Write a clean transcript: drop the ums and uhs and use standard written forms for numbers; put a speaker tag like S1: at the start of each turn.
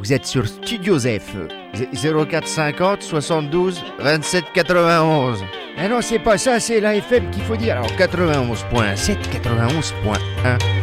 S1: vous êtes sur Studio Zef. 0450 72 27 91. Ah non, c'est pas ça, c'est la FM qu'il faut dire. Alors 91.7, 91.1.